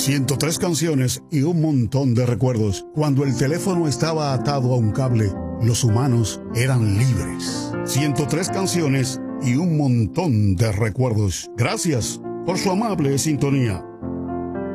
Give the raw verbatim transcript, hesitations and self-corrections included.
ciento tres canciones y un montón de recuerdos. Cuando el teléfono estaba atado a un cable, los humanos eran libres. ciento tres canciones y un montón de recuerdos. Gracias por su amable sintonía.